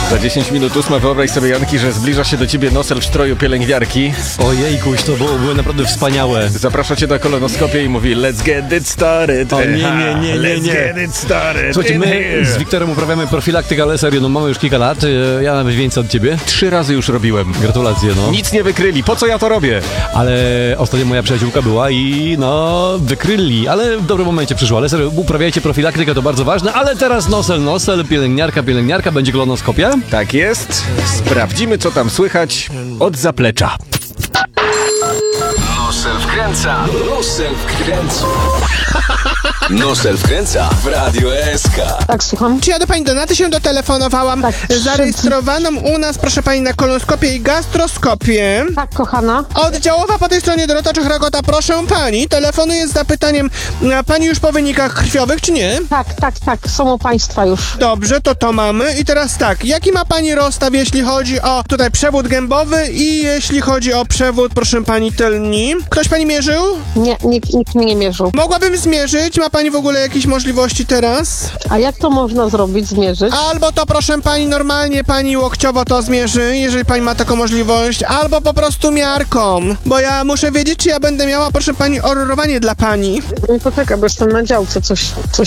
Za 10 minut 8. Wyobraź sobie, Janki, że zbliża się do ciebie nosel w stroju pielęgniarki. Ojejkuś, to były naprawdę wspaniałe. Zaprasza cię na kolonoskopię i mówi let's get it started. O nie. Let's get it started. Słuchajcie, my z Wiktorem uprawiamy profilaktykę, ale serio, no mamy już kilka lat. Ja nawet więcej od ciebie. 3 razy już robiłem. Gratulacje, no. Nic nie wykryli. Po co ja to robię? Ale ostatnio moja przyjaciółka była i no, wykryli, ale w dobrym momencie przyszło. Ale serio, uprawiajcie profilaktykę, to bardzo ważne. Ale teraz nosel, pielęgniarka, będzie kolonoskopia. Tak jest. Sprawdzimy, co tam słychać od zaplecza. Nosel wkręca. Nosel wkręca w Radio SK. Tak, słucham. Czy ja do pani Donaty się dotelefonowałam? Tak, Zarejestrowaną u nas, proszę pani, na kolonoskopię i gastroskopię. Tak, kochana. Oddziałowa po tej stronie Dorota Czechragota, proszę pani. Telefonuję z zapytaniem, a pani już po wynikach krwiowych, czy nie? Tak, są u państwa już. Dobrze, to mamy. I teraz tak, jaki ma pani rozstaw, jeśli chodzi o tutaj przewód gębowy i jeśli chodzi o przewód, proszę pani, tylni? Ktoś pani mierzył? Nie, nikt mi nie mierzył. Mogłabym zmierzyć. Ma pani w ogóle jakieś możliwości teraz? A jak to można zrobić, zmierzyć? Albo to, proszę pani, normalnie pani łokciowo to zmierzy, jeżeli pani ma taką możliwość, albo po prostu miarką, bo ja muszę wiedzieć, czy ja będę miała, proszę pani, ororowanie dla pani. No to czekaj, bo jestem na działce, coś